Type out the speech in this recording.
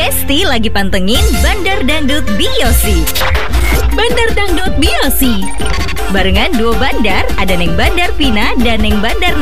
Besti lagi pantengin Bandar Dangdut Biosi. Bandar Dangdut Biosi. Barengan duo bandar, ada Neng Bandar Vina dan Neng Bandar